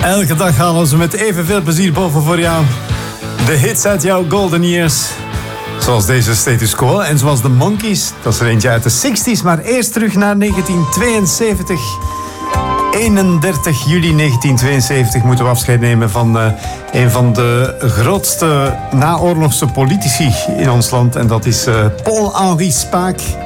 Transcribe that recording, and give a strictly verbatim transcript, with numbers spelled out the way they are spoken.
Elke dag halen ze met evenveel plezier boven voor jou. De hits uit jouw golden years. Zoals deze Status Quo en zoals The Monkees. Dat is er eentje uit de zestig's, maar eerst terug naar negentien tweeënzeventig. eenendertig juli negentien tweeënzeventig moeten we afscheid nemen van uh, een van de grootste naoorlogse politici in ons land. En dat is uh, Paul-Henri Spaak.